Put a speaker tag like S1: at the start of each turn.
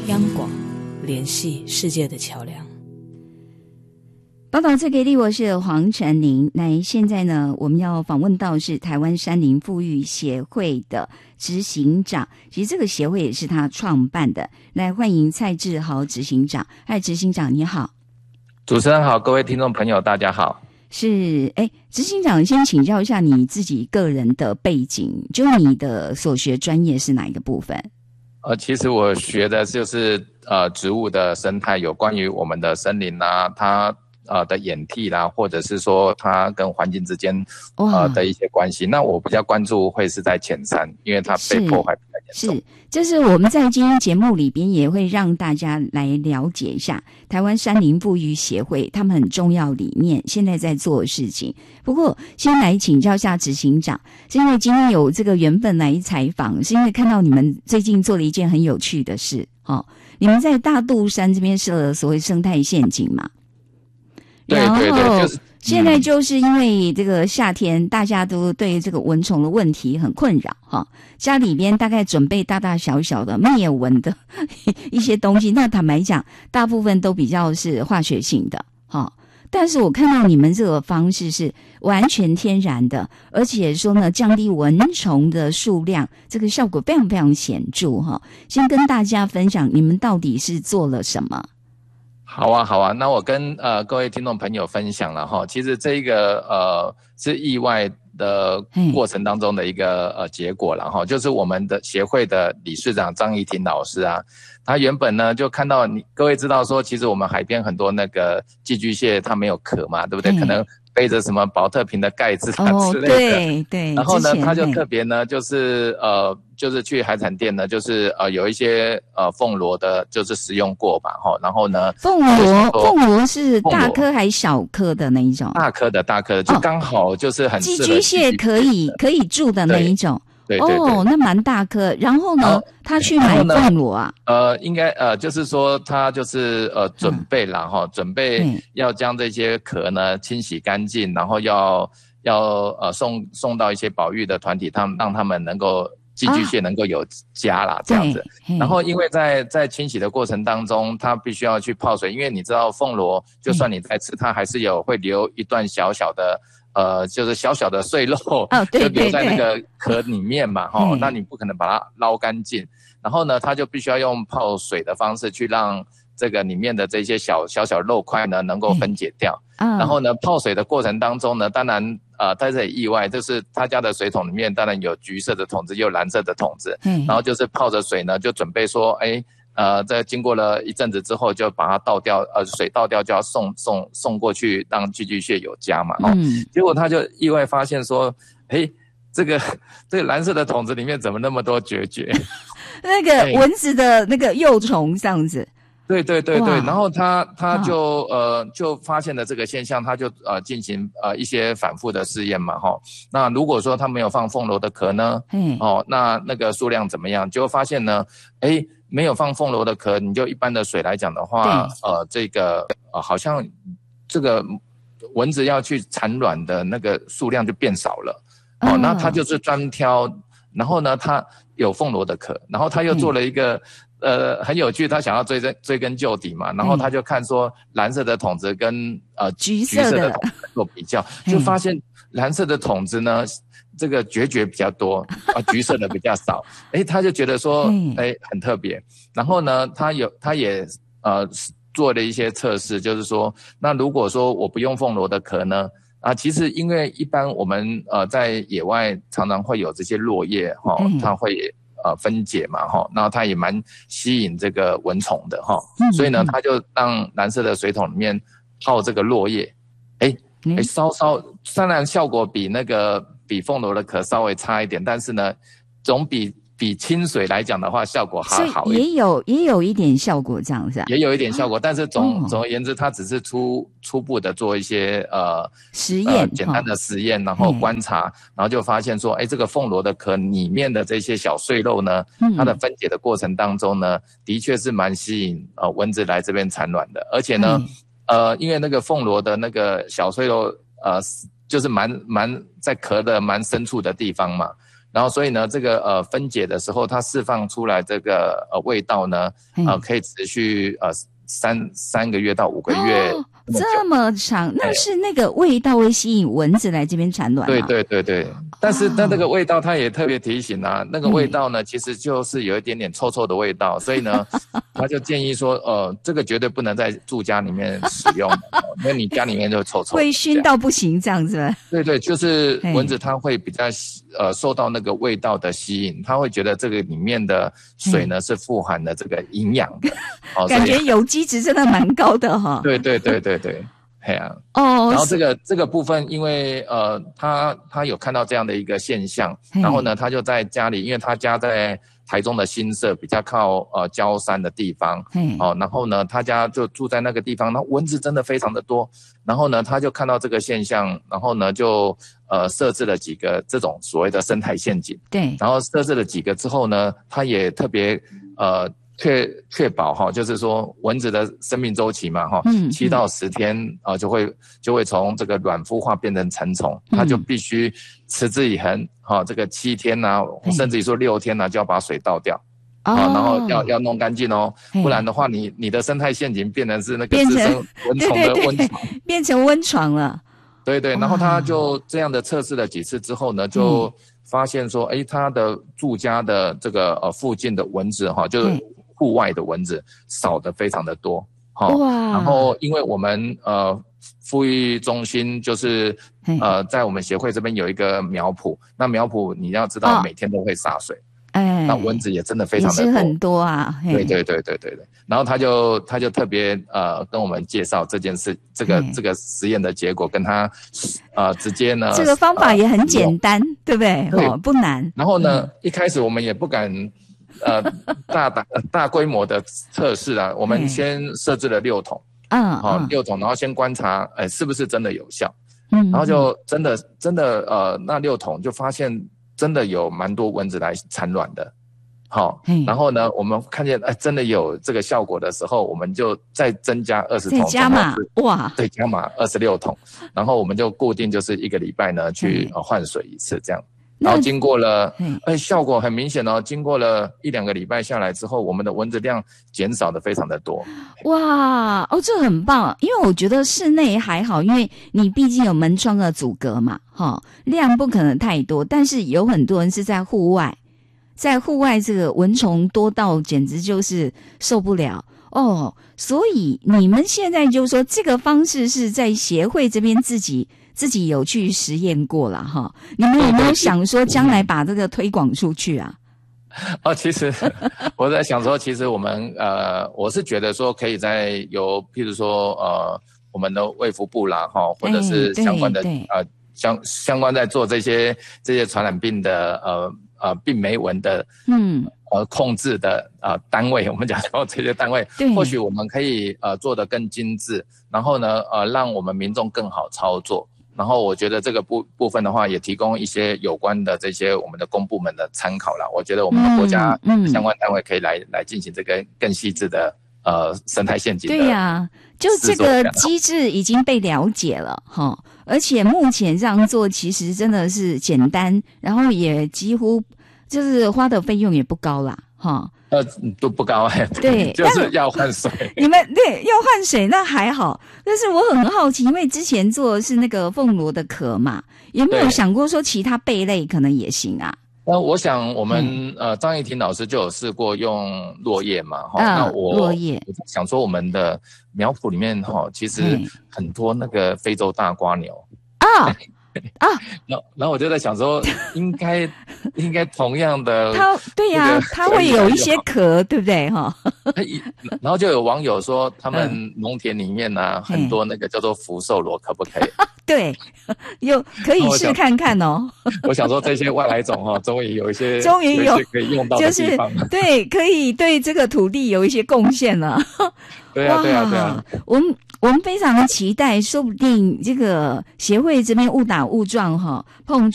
S1: 央广，联系世界的桥梁。
S2: 报道最给力，我是黄晨林。那现在呢，我们要访问到是台湾山林富裕协会的执行长，其实这个协会也是他创办的。来欢迎蔡志豪执行长。嗨，执行长你好。
S3: 主持人好，各位听众朋友大家好。
S2: 是，执行长先请教一下你自己个人的背景，就你的所学专业是哪一个部分？
S3: 其实我学的就是植物的生态，有关于我们的森林啊，它的演替啦，或者是说它跟环境之间的一些关系。那我比较关注会是在浅山，因为它被破坏比较严重。
S2: 是，这是我们在今天节目里边也会让大家来了解一下台湾山林富裕协会他们很重要理念现在在做的事情。不过先来请教一下执行长，是因为今天有这个缘分来采访，是因为看到你们最近做了一件很有趣的事，你们在大肚山这边设了所谓生态陷阱嘛？
S3: 对对对，就是
S2: 现在就是因为这个夏天，大家都对这个蚊虫的问题很困扰哈，家里边大概准备大大小小的灭蚊的一些东西。那坦白讲，大部分都比较是化学性的哈。但是我看到你们这个方式是完全天然的，而且说呢，降低蚊虫的数量，这个效果非常非常显著哈。先跟大家分享你们到底是做了什么。
S3: 好啊，那我跟各位听众朋友分享了哈，其实这个是意外的过程当中的一个结果了哈，就是我们的协会的理事长张怡婷老师啊，他原本呢就看到各位知道说，其实我们海边很多那个寄居蟹它没有壳嘛，对不对？可能背着什么保特瓶的盖子啊之类的，
S2: 对对。
S3: 然后呢，他就特别呢，就是去海产店呢，就是有一些凤螺的，就是食用过吧，然后呢，
S2: 凤螺是大颗还小颗的那一种？
S3: 大颗的，就刚好就是很适合
S2: 寄居蟹可以住的那一种。
S3: 对，
S2: 那蛮大颗。然后呢，他去买凤螺啊？
S3: 应该就是说他就是准备啦哈，准备要将这些壳呢清洗干净，然后要送到一些保育的团体，让他们能够寄居蟹能够有家啦，这样子。然后因为在清洗的过程当中，它必须要去泡水，因为你知道凤螺就算你在吃，它还是会留一段小小的就是小小的碎肉，就留在那个壳里面嘛，那你不可能把它捞干净。然后呢，它就必须要用泡水的方式去让这个里面的这些小肉块呢能够分解掉。然后呢，泡水的过程当中呢，当然但是也意外，就是他家的水桶里面当然有橘色的桶子，也有蓝色的桶子。然后就是泡着水呢，就准备说，在经过了一阵子之后，就把它倒掉，水倒掉就要送过去，让寄居蟹有家嘛。结果他就意外发现说，这个蓝色的桶子里面怎么那么多孑孓？
S2: 那个蚊子的那个幼虫这样子。
S3: 对，然后他就发现了这个现象，他就进行一些反复的试验嘛那如果说他没有放凤螺的壳呢，那个数量怎么样？结果发现呢，没有放凤螺的壳，你就一般的水来讲的话，这个好像这个蚊子要去产卵的那个数量就变少了。那他就是专挑，然后呢，他有凤螺的壳，然后他又做了一个很有趣，他想要追根究底嘛，然后他就看说蓝色的桶子跟橘色的桶子做比较，就发现蓝色的桶子呢，这个孑孓比较多，橘色的比较少，他就觉得说，很特别。然后呢，他也做了一些测试，就是说，那如果说我不用凤螺的壳呢？其实因为一般我们在野外常常会有这些落叶它会分解嘛然后它也蛮吸引这个蚊虫的所以呢它就让蓝色的水桶里面泡这个落叶，稍当然效果比凤螺的壳稍微差一点，但是呢总比清水来讲的话效果还好一点，
S2: 也有一点效果这样子
S3: 也有一点效果，但是总而言之，它只是初步的做一些
S2: 实验，
S3: 简单的实验，然后观察，然后就发现说，这个凤螺的壳里面的这些小碎肉呢，它的分解的过程当中呢，的确是蛮吸引蚊子来这边产卵的，而且呢，因为那个凤螺的那个小碎肉就是蛮在壳的蛮深处的地方嘛。 然后所以呢，这个分解的时候，它释放出来这个味道呢，可以持续3个月到5个月。
S2: 这么长，那是那个味道会吸引蚊子来这边产卵吗？
S3: 对。但那个味道，它也特别提醒啊，那个味道呢，其实就是有一点点臭臭的味道，所以呢，他就建议说，这个绝对不能在住家里面使用，因为你家里面就臭臭的，
S2: 会熏到不行，这样子。对，
S3: 就是蚊子它会比较受到那个味道的吸引，它会觉得这个里面的水呢是富含了这个营养的，
S2: 感觉有机质真的蛮高的哈。
S3: 对，嘿啊，然后这个部分，因为他有看到这样的一个现象，然后呢，他就在家里，因为他家在台中的新社，比较靠郊山的地方，然后呢，他家就住在那个地方，那蚊子真的非常的多，然后呢，他就看到这个现象，然后呢，就设置了几个这种所谓的生态陷阱，对，然后设置了几个之后呢，他也特别确保就是说蚊子的生命周期嘛，7到10天就会从这个卵孵化变成成虫，它就必须持之以恒这个7天啊，甚至于说6天啊，就要把水倒掉。然后要弄干净哦，不然的话你的生态陷阱变成是那个滋生蚊虫的温床，
S2: 变成温床了。
S3: 对，然后他就这样的测试了几次之后呢，就发现说，他的住家的这个附近的蚊子就是户外的蚊子少得非常的多，然后因为我们复育中心就是在我们协会这边有一个苗圃，那苗圃你要知道每天都会洒水，那蚊子也真的非常的多，
S2: 也是很多啊。
S3: 对，然后他就特别跟我们介绍这件事，这个实验的结果跟他直接呢，
S2: 这个方法也很简单，对不对？不难。
S3: 然后呢，一开始我们也不敢大规模的测试啊，我们先设置了6桶，6桶，然后先观察是不是真的有效，然后就真的那6桶就发现真的有蛮多蚊子来产卵的，然后呢，我们看见真的有这个效果的时候，我们就再增加20桶，
S2: 再加码，哇，
S3: 对，加码26桶，然后我们就固定就是1个礼拜呢去换水1次这样。然后经过了，效果很明显哦。经过了1-2个礼拜下来之后，我们的蚊子量减少的非常的多。
S2: 哇，这很棒，因为我觉得室内还好，因为你毕竟有门窗的阻隔嘛，量不可能太多。但是有很多人是在户外，这个蚊虫多到简直就是受不了所以你们现在就是说这个方式是在协会这边自己有去实验过了哈，你们有没有想说将来把这个推广出去啊？
S3: 其实我在想说，其实我们我是觉得说可以譬如说我们的卫福部啦或者是相关的相关在做这些传染病的病媒蚊的控制的单位，我们讲说这些单位，或许我们可以做得更精致，然后呢让我们民众更好操作。然后我觉得这个部分的话，也提供一些有关的这些我们的公部门的参考啦。我觉得我们的国家相关单位可以来进行这个更细致的生态陷阱的。
S2: 对呀，就这个机制已经被了解了而且目前这样做其实真的是简单，然后也几乎就是花的费用也不高啦
S3: 都不高
S2: 对，
S3: 就是要换水。
S2: 你们对要换水那还好，但是我很好奇，因为之前做的是那个凤螺的壳嘛，有没有想过说其他贝类可能也行啊？
S3: 我想我们张义婷老师就有试过用落叶嘛那
S2: 落叶
S3: 我想说我们的苗圃里面其实很多那个非洲大蝸牛然后我就在想说，应该同样的，
S2: 对呀，它会有一些壳，对不对
S3: 然后就有网友说，他们农田里面呢很多那个叫做福寿螺，可不可以？
S2: 对，可以试看看哦。
S3: 我想说这些外来种终于有一些可以用到的地方，
S2: 对，可以对这个土地有一些贡献了。
S3: 对啊，
S2: 我们非常的期待，说不定这个协会这边误打误撞碰